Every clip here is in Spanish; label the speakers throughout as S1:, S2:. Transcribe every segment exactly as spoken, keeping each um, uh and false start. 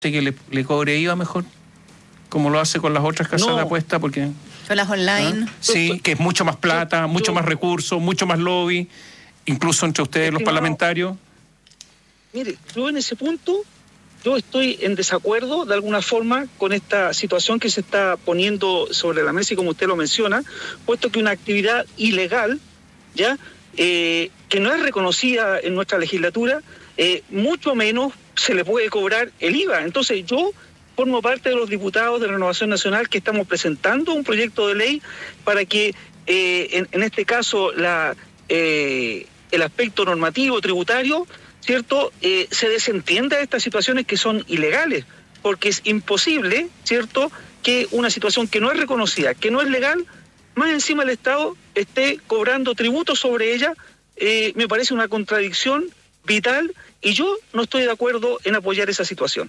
S1: que le, le cobre I V A mejor, como lo hace con las otras casas no. de apuesta, porque...
S2: Con las online.
S1: ¿Ah? Sí, que es mucho más plata, yo, mucho yo, más recursos, mucho más lobby, incluso entre ustedes los parlamentarios.
S3: Mire, yo en ese punto, yo estoy en desacuerdo de alguna forma con esta situación que se está poniendo sobre la mesa y como usted lo menciona, puesto que una actividad ilegal, ya, eh, que no es reconocida en nuestra legislatura, eh, mucho menos se le puede cobrar el I V A. Entonces yo formo parte de los diputados de Renovación Nacional que estamos presentando un proyecto de ley para que eh, en, en este caso la, eh, el aspecto normativo tributario, ¿cierto?, eh, se desentienda de estas situaciones que son ilegales, porque es imposible, ¿cierto?, que una situación que no es reconocida, que no es legal, más encima el Estado esté cobrando tributos sobre ella. Eh, me parece una contradicción vital y yo no estoy de acuerdo en apoyar esa situación.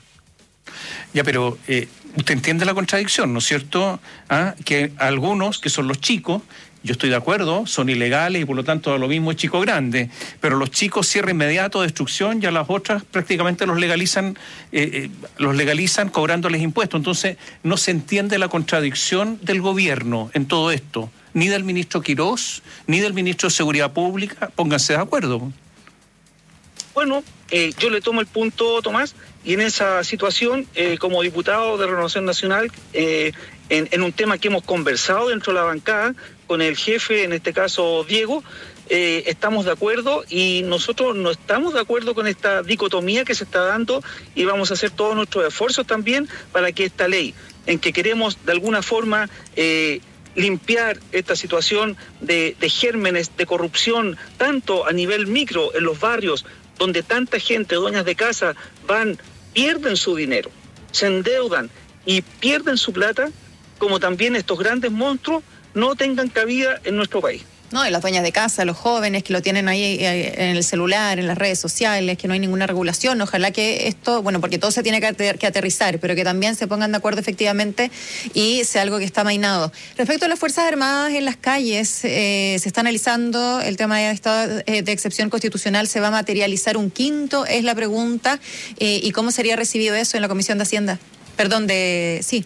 S1: Ya, pero eh, usted entiende la contradicción, ¿no es cierto? ¿Ah? Que algunos, que son los chicos, yo estoy de acuerdo, son ilegales y por lo tanto lo mismo es chico grande, pero los chicos cierre inmediato, destrucción, ya las otras prácticamente los legalizan, eh, eh, los legalizan cobrándoles impuestos. Entonces no se entiende la contradicción del gobierno en todo esto, ni del ministro Quirós, ni del ministro de Seguridad Pública. Pónganse de acuerdo.
S3: Bueno, eh, yo le tomo el punto, Tomás, y en esa situación, eh, como diputado de Renovación Nacional, eh, en, en un tema que hemos conversado dentro de la bancada, con el jefe, en este caso Diego, eh, estamos de acuerdo y nosotros no estamos de acuerdo con esta dicotomía que se está dando y vamos a hacer todos nuestros esfuerzos también para que esta ley, en que queremos de alguna forma eh, limpiar esta situación de, de gérmenes de corrupción, tanto a nivel micro en los barrios, donde tanta gente, dueñas de casa, van, pierden su dinero, se endeudan y pierden su plata, como también estos grandes monstruos no tengan cabida en nuestro país.
S2: No, y las dueñas de casa, los jóvenes que lo tienen ahí en el celular, en las redes sociales, que no hay ninguna regulación. Ojalá que esto, bueno, porque todo se tiene que, que aterrizar, pero que también se pongan de acuerdo efectivamente y sea algo que está amainado. Respecto a las Fuerzas Armadas en las calles, eh, se está analizando el tema de estado de excepción constitucional. ¿Se va a materializar un quinto? Es la pregunta. Eh, ¿Y cómo sería recibido eso en la Comisión de Hacienda? Perdón, de... sí.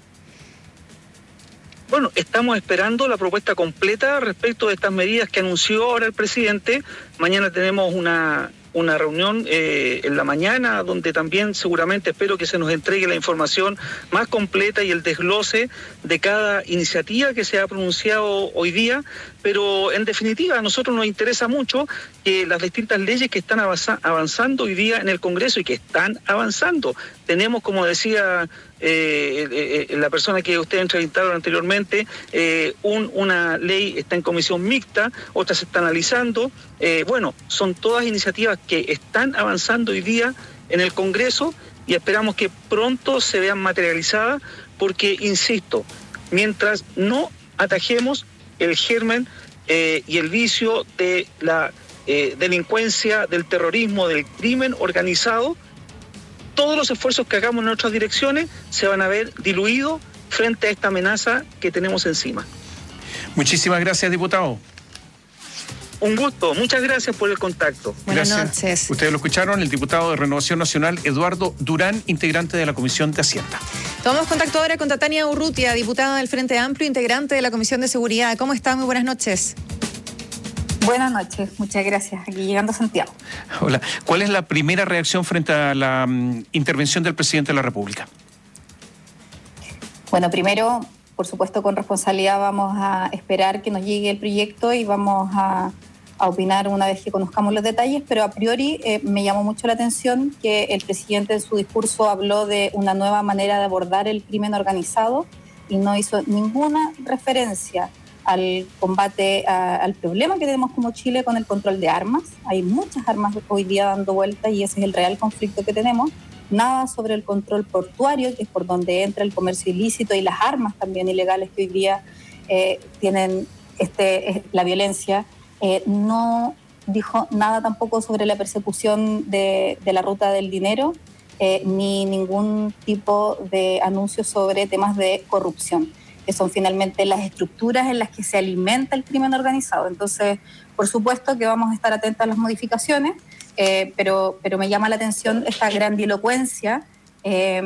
S3: Bueno, estamos esperando la propuesta completa respecto de estas medidas que anunció ahora el presidente. Mañana tenemos una, una reunión eh, en la mañana donde también seguramente espero que se nos entregue la información más completa y el desglose de cada iniciativa que se ha pronunciado hoy día. Pero en definitiva a nosotros nos interesa mucho que las distintas leyes que están avanza- avanzando hoy día en el Congreso y que están avanzando. Tenemos, como decía eh, eh, eh, la persona que ustedes entrevistaron anteriormente, eh, un, una ley está en comisión mixta, otras se está analizando. Eh, bueno, son todas iniciativas que están avanzando hoy día en el Congreso y esperamos que pronto se vean materializadas porque, insisto, mientras no atajemos el germen eh, y el vicio de la eh, delincuencia, del terrorismo, del crimen organizado, todos los esfuerzos que hagamos en nuestras direcciones se van a ver diluidos frente a esta amenaza que tenemos encima.
S1: Muchísimas gracias, diputado.
S3: Un gusto, muchas gracias por el contacto.
S2: Buenas
S1: gracias.
S2: noches.
S1: Ustedes lo escucharon, el diputado de Renovación Nacional, Eduardo Durán, integrante de la Comisión de Hacienda.
S2: Tomamos contacto ahora con Tania Urrutia, diputada del Frente Amplio, integrante de la Comisión de Seguridad. ¿Cómo está? Muy buenas noches.
S4: Buenas noches, muchas gracias. Aquí llegando a Santiago.
S1: Hola. ¿Cuál es la primera reacción frente a la um, intervención del presidente de la República?
S4: Bueno, primero, por supuesto, con responsabilidad vamos a esperar que nos llegue el proyecto y vamos a, a opinar una vez que conozcamos los detalles, pero a priori eh, me llamó mucho la atención que el presidente en su discurso habló de una nueva manera de abordar el crimen organizado y no hizo ninguna referencia al combate, a, al problema que tenemos como Chile con el control de armas. Hay muchas armas hoy día dando vueltas y ese es el real conflicto que tenemos. Nada sobre el control portuario, que es por donde entra el comercio ilícito y las armas también ilegales que hoy día eh, tienen este, la violencia. Eh, no dijo nada tampoco sobre la persecución de, de la ruta del dinero, eh, ni ningún tipo de anuncio sobre temas de corrupción, que son finalmente las estructuras en las que se alimenta el crimen organizado. Entonces, por supuesto que vamos a estar atentos a las modificaciones, eh, pero, pero me llama la atención esta grandilocuencia Eh,